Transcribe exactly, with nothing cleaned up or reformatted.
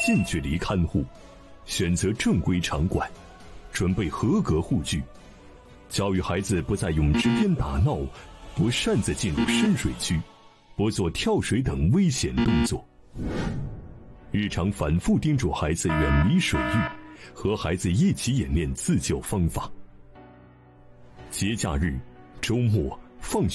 近距离看护，选择正规场馆，准备合格护具，教育孩子不再用纸鞭打闹，不擅自进入深水区，不做跳水等危险动作。日常反复叮嘱孩子远离水域，和孩子一起演练自救方法。节假日、周末、放学